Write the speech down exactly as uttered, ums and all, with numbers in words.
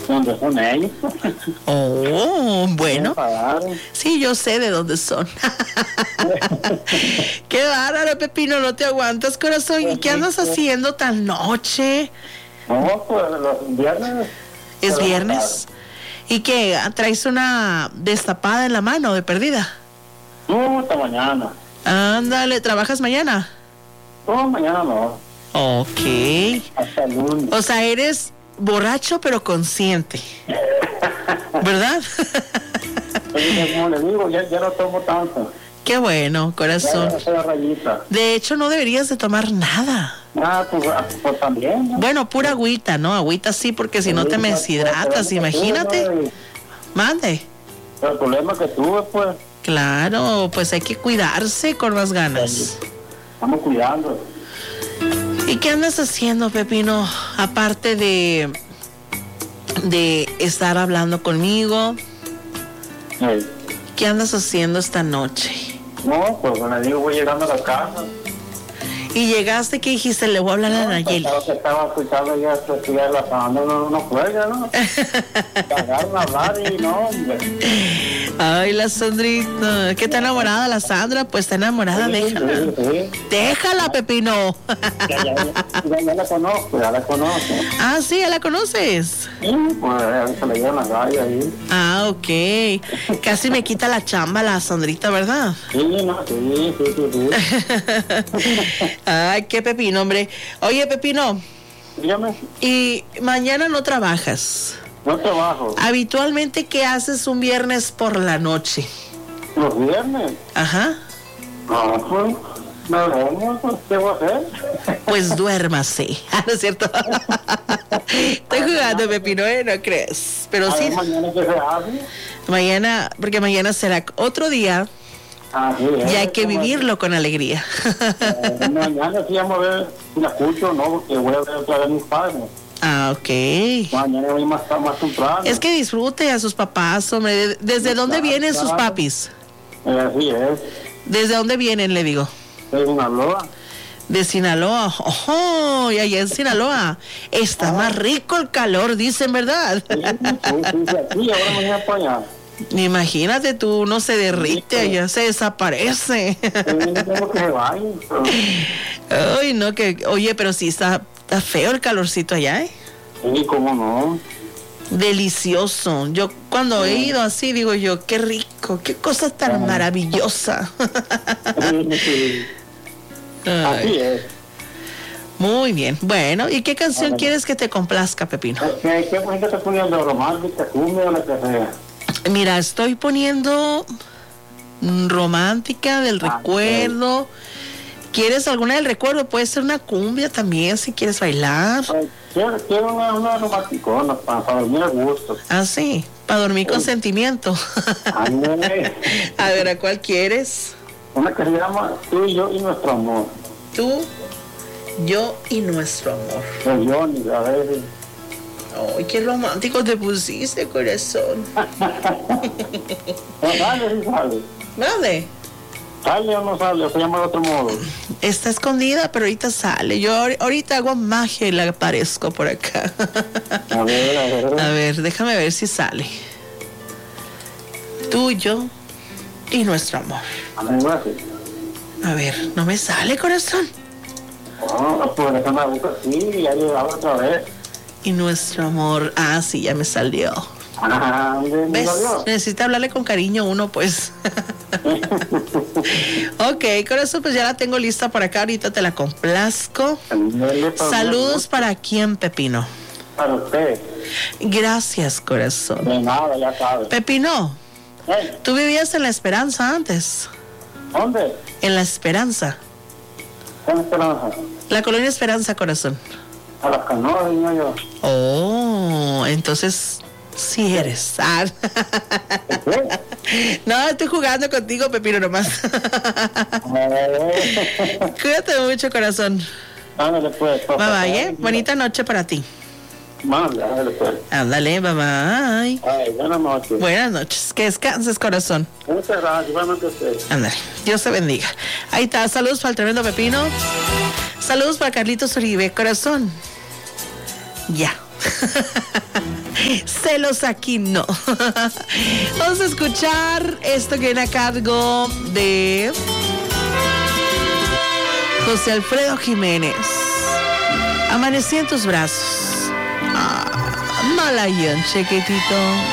¿Dónde son ellos? Oh, bueno. Sí, yo sé de dónde son. Qué bárbaro, Pepino, no te aguantas, corazón. ¿Y qué andas haciendo tan noche? No, pues los viernes. ¿Es viernes? ¿Y qué? ¿Traes una destapada en la mano de perdida? No, hasta mañana. Ándale, ¿trabajas mañana? No, mañana no. Ok. Hasta el lunes. O sea, eres borracho pero consciente, ¿verdad? Como le digo, ya, ya no tomo tanto. Qué bueno, corazón. Ya, de hecho, no deberías de tomar nada. Ah, pues, pues también, ¿no? Bueno, pura agüita, ¿no? Agüita sí, porque si no te me deshidratas, imagínate. Mande. El problema que tuve, pues. Claro, pues hay que cuidarse con las ganas. Estamos cuidando. ¿Y qué andas haciendo, Pepino? Aparte de de estar hablando conmigo, Sí. ¿Qué andas haciendo esta noche? No, pues bueno, digo, voy llegando a la casa. ¿Y llegaste? ¿Qué dijiste? Le voy a hablar a Nayeli. Estaba, estaba escuchando ya estudiar la sandra, no, no juega, ¿no? Pagaron a hablar y no, hombre. Ay, la Sandrita. ¿Qué está enamorada la Sandra? Pues está enamorada, Sí, déjala. sí, sí. Déjala, Pepino. Ya, ya, ya, ya la conozco, ya la conozco. Ah, sí, ¿ya la conoces? Sí, pues se le llevan las rayas ahí. Ah, ok. Casi me quita la chamba la Sandrita, ¿verdad? Sí, no, sí, sí, sí, sí. Ay, qué Pepino, hombre. Oye, Pepino. Dígame. ¿Y mañana no trabajas? No trabajo. Habitualmente, ¿qué haces un viernes por la noche? ¿Los viernes? Ajá. No, pues, me duermo, pues, ¿qué voy a hacer? Pues duérmase. Ah, ¿no es cierto? Estoy jugando, Pepino, ¿eh? No crees. Pero A sí. ver, mañana qué se hace. Mañana, porque mañana será otro día. Ah, sí, Y hay eh, que como- vivirlo con alegría. Eh, mañana sí vamos a ver si la escucho o no, porque voy a ver otra vez a mis padres. Ah, ok. Mañana voy más, más temprano. Es que disfrute a sus papás, hombre. ¿Desde dónde vienen sus papis? Eh, así es. ¿Desde dónde vienen, le digo? Es una loa. De Sinaloa. ¡Oh! Y allá en Sinaloa está más rico el calor, dicen, ¿verdad? Sí, sí, sí, aquí, ahora mañana para allá. Imagínate tú, uno se derrite allá, se desaparece. Sí, tengo que se vayan. pero- Ay, no, que, oye, pero sí está, está feo el calorcito allá, ¿eh? Sí, cómo no. Delicioso. Yo cuando he ido así, digo yo, qué rico, qué cosa tan maravillosa. Sí, sí. Ay, Así es. muy bien. Bueno, ¿y qué canción quieres que te complazca, Pepino? ¿Qué, qué música te poniendo? ¿Romántica, cumbia o la que sea? Mira, estoy poniendo mm, romántica del Ah, recuerdo. ¿Quieres alguna del recuerdo? Puede ser una cumbia también, si quieres bailar. Pues, quiero, quiero una, una romanticona para, para dormir a gusto. Ah, sí, para dormir con sentimiento. Ándale. A ver, ¿a cuál quieres? Una que se llama Tú y yo y nuestro amor. Tú, yo y nuestro amor. De Johnny, a ver. Ay, qué romántico te pusiste, corazón. No sale, sí sale. ¿Vale? ¿Sale o no sale? ¿O se llama de otro modo? Está escondida, pero ahorita sale. Yo ahor- ahorita hago magia y la aparezco por acá. A ver, a ver. A ver, déjame ver si sale. Tú, yo y nuestro amor. A ver, gracias. A ver, no me sale, corazón. No, pues déjame buscar. Sí, ya llegaba otra vez. Y nuestro amor. Ah, sí, ya me salió. Ah, ¿dónde me ¿Ves? salió? Necesita hablarle con cariño uno, pues. Ok, corazón, pues ya la tengo lista por acá. Ahorita te la complazco. Saludos para quién, Pepino. Para usted. Gracias, corazón. De nada, ya sabe. Pepino, ¿Eh? tú vivías en La Esperanza antes. ¿Dónde? En La Esperanza. ¿Con Esperanza? La colonia Esperanza, corazón. A las canoas, digo yo. Oh, entonces sí eres. Ah. No, estoy jugando contigo, Pepino, nomás. Cuídate mucho, corazón. Ándale, pues. Bye bye, ¿eh? Bonita noche para ti. Ándale, ándale, pues. Ándale, bye bye. Ay, buenas noches. Buenas noches. Que descanses, corazón. Muchas gracias, igualmente usted. Ándale, Dios te bendiga. Ahí está, saludos para el tremendo Pepino. Saludos para Carlitos Uribe, corazón. Ya, Celos aquí no. Vamos a escuchar esto que viene a cargo de José Alfredo Jiménez. Amanecí en tus brazos. Ah, Malayón, chiquitito.